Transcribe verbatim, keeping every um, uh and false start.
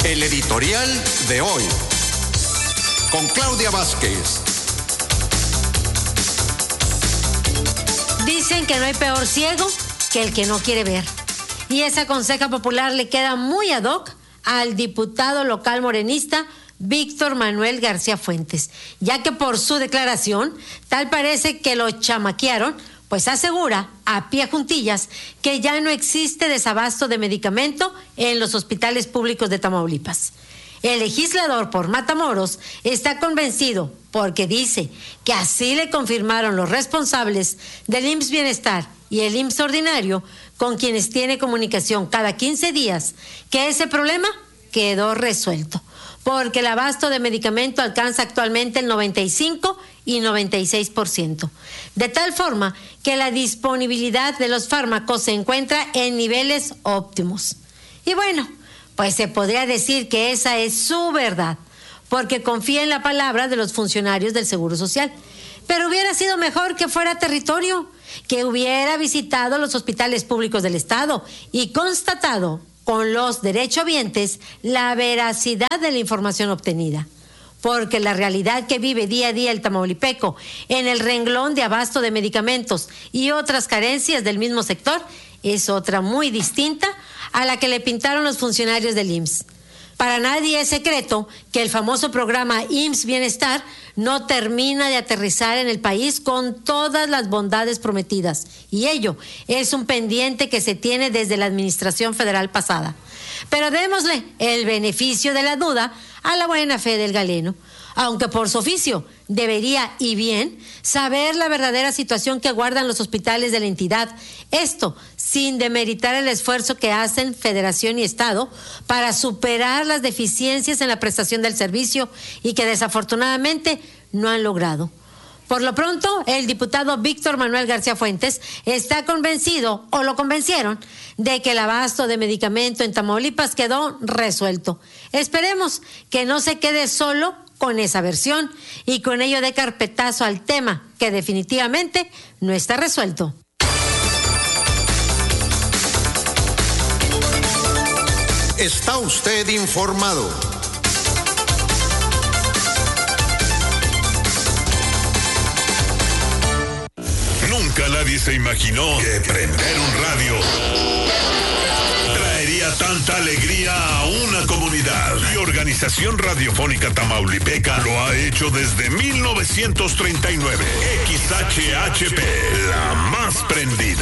El editorial de hoy, con Claudia Vázquez. Dicen que no hay peor ciego que el que no quiere ver. Y esa conseja popular le queda muy ad hoc al diputado local morenista Víctor Manuel García Fuentes, ya que por su declaración, tal parece que lo chamaquearon, pues asegura a pie juntillas que ya no existe desabasto de medicamento en los hospitales públicos de Tamaulipas. El legislador por Matamoros está convencido porque dice que así le confirmaron los responsables del I M S S Bienestar y el I M S S Ordinario, con quienes tiene comunicación cada quince días, que ese problema quedó resuelto, porque el abasto de medicamento alcanza actualmente el noventa y cinco y noventa y seis por ciento, de tal forma que la disponibilidad de los fármacos se encuentra en niveles óptimos. Y bueno, pues se podría decir que esa es su verdad, porque confía en la palabra de los funcionarios del Seguro Social. Pero hubiera sido mejor que fuera territorio, que hubiera visitado los hospitales públicos del Estado y constatado con los derechohabientes la veracidad de la información obtenida. Porque la realidad que vive día a día el tamaulipeco en el renglón de abasto de medicamentos y otras carencias del mismo sector es otra muy distinta a la que le pintaron los funcionarios del I M S S. Para nadie es secreto que el famoso programa I M S S Bienestar no termina de aterrizar en el país con todas las bondades prometidas, y ello es un pendiente que se tiene desde la administración federal pasada. Pero démosle el beneficio de la duda a la buena fe del galeno, aunque por su oficio debería, y bien, saber la verdadera situación que guardan los hospitales de la entidad. Esto sin demeritar el esfuerzo que hacen Federación y Estado para superar las deficiencias en la prestación del servicio y que desafortunadamente no han logrado. Por lo pronto, el diputado Víctor Manuel García Fuentes está convencido, o lo convencieron, de que el abasto de medicamento en Tamaulipas quedó resuelto. Esperemos que no se quede solo con esa versión y con ello dé carpetazo al tema, que definitivamente no está resuelto. Está usted informado. Nunca nadie se imaginó que prender un radio traería tanta alegría a una comunidad. Y Organización Radiofónica Tamaulipeca lo ha hecho desde mil novecientos treinta y nueve. X H H P, la más prendida.